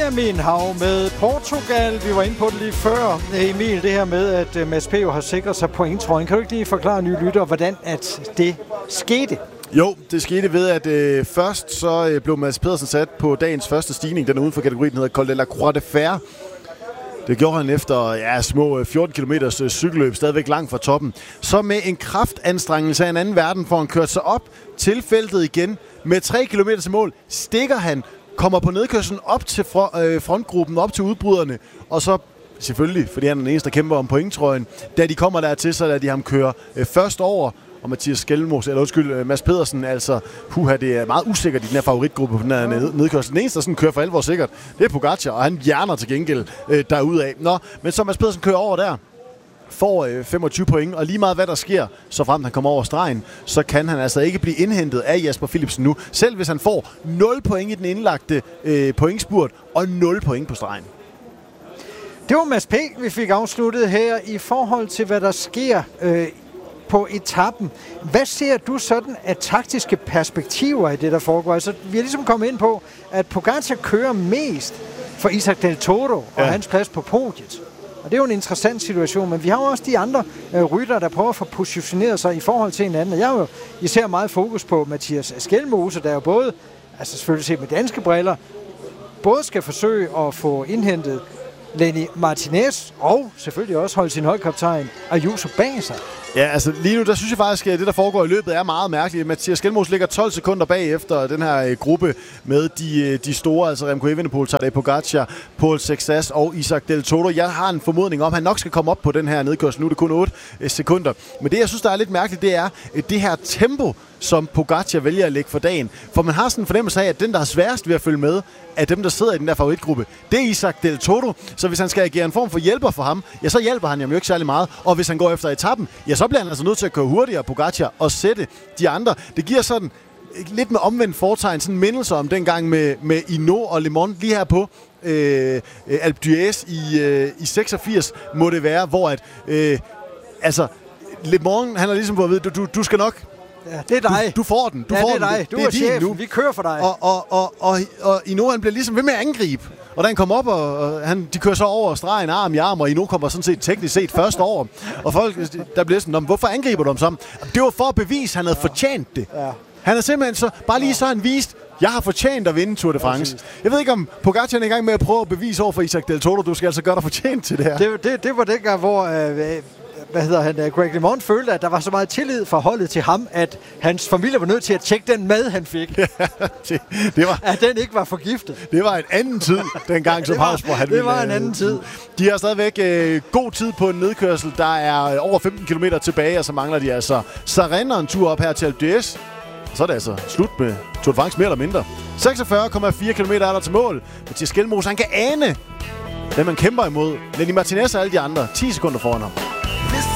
Benjamin Hav med Portugal. Vi var inde på det lige før, Emil, det her med, at Mads P. har sikret sig pointtrøjen. Kan du ikke lige forklare nye lyttere, hvordan at det skete? Jo, det skete ved, at først så blev Mads Pedersen sat på dagens første stigning. Den er uden for kategorien, den hedder Col de la Croix de Fer. Det gjorde han efter små 14 km cykelløb, stadigvæk langt fra toppen. Så med en kraftanstrengelse af en anden verden, får han kørt sig op til feltet igen. Med 3 km til mål stikker han, kommer på nedkørslen op til frontgruppen, op til udbryderne, og så selvfølgelig, fordi han er den eneste, der kæmper om pointtrøjen, da de kommer dertil, så lader de ham køre først over, og Mads Pedersen, altså, det er meget usikkert i den her favoritgruppe på den her nedkørsel. Den eneste, der sådan kører for alvor sikkert, det er Pogacar, og han hjerner til gengæld derudad. Men så Mads Pedersen kører over der, får 25 point, og lige meget hvad der sker, så frem han kommer over stregen, så kan han altså ikke blive indhentet af Jasper Philipsen nu, selv hvis han får 0 point i den indlagte pointspurt, og 0 point på stregen. Det var Mads P., vi fik afsluttet her i forhold til, hvad der sker på etappen. Hvad ser du sådan af taktiske perspektiver i det, der foregår? Altså, vi er ligesom kommet ind på, at Pogacar kører mest for Isaac Del Toro og hans plads på podiet. Og det er jo en interessant situation, men vi har jo også de andre ryttere, der prøver at få positioneret sig i forhold til hinanden. Og jeg har jo især meget fokus på Mathias Skelmose, der jo både, altså selvfølgelig set med danske briller, både skal forsøge at få indhentet Lenny Martinez og selvfølgelig også holde sin holdkaptajn Ayuso bag sig. Ja, altså lige nu, der synes jeg faktisk, at det, der foregår i løbet, er meget mærkeligt. Mathias Skelmose ligger 12 sekunder bagefter den her gruppe med de store, altså Remco Evenepoel, Tadej Pogacar, Paul Sexas og Isaac Del Toro. Jeg har en formodning om, at han nok skal komme op på den her nedkørsel. Nu er det kun 8 sekunder. Men det, jeg synes, der er lidt mærkeligt, det er det her tempo, som Pogacar vælger at lægge for dagen. For man har sådan en fornemmelse af, at den, der er sværest ved at følge med, af dem, der sidder i den der favoritgruppe, det er Isaac Del Toro. Så hvis han skal agere en form for hjælper for ham, ja, så hjælper han jo ikke særlig meget. Og hvis han går efter etappen, ja, så bliver han altså nødt til at køre hurtigere Pogacar og sætte de andre. Det giver sådan lidt med omvendt fortegn, sådan en mindelse om dengang med Hinault og Le Mans lige her på Alpe d'Huez i 86 må det være, hvor at Le Mans, han har ligesom fået at vide, du skal nok. Ja, det er dig. Du får den. Det er dig. Du er chefen. Nu. Vi kører for dig. Og Hinault, han bliver ligesom ved med at angribe. Og da han kommer op, og de kører så over stregen arm i arm, og Hinault kommer sådan set teknisk set først over. Og folk, der bliver sådan, hvorfor angriber du ham så? Det var for at bevise, at han havde fortjent det. Ja. Han er simpelthen så, bare lige så han vist, jeg har fortjent at vinde Tour de France. Jeg ved ikke, om Pogacar er i gang med at prøve at bevise over for Isaac Del Toro, du skal altså gøre dig fortjent til det her. Det var dengang, hvor Greg LeMond følte, at der var så meget tillid fra holdet til ham, at hans familie var nødt til at tjekke den mad, han fik. Ja, det var, at den ikke var forgiftet. Det var en anden tid, dengang som Hausborg han det var en anden tid. De har stadigvæk god tid på en nedkørsel. Der er over 15 km tilbage, og så mangler de altså Sarrena en tur op her til Alpe d'Huez. Så er det altså slut med Tour de France mere eller mindre. 46,4 km er der til mål. Mathias Skelmose, han kan ane, hvem man kæmper imod. Lenny Martinez og alle de andre 10 sekunder foran ham.